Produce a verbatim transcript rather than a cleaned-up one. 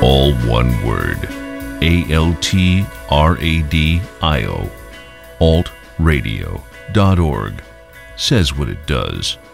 All one word. A L T R A D I O. alt radio dot org. Says what it does.